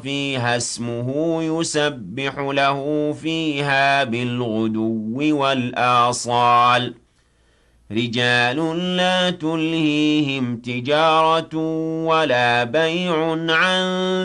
فيها اسمه يسبح له فيها بالغدو والآصال رجال لا تلهيهم تجارة ولا بيع عن